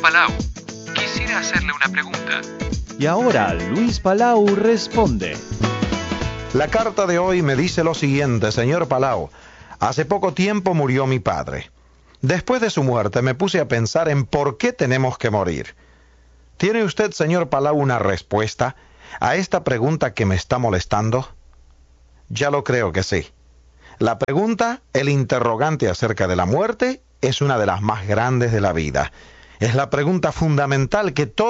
Palau, quisiera hacerle una pregunta. Y ahora Luis Palau responde. La carta de hoy me dice lo siguiente, señor Palau. Hace poco tiempo murió mi padre. Después de su muerte me puse a pensar en por qué tenemos que morir. ¿Tiene usted, señor Palau, una respuesta a esta pregunta que me está molestando? Ya lo creo que sí. La pregunta, el interrogante acerca de la muerte, es una de las más grandes de la vida. Es la pregunta fundamental que todos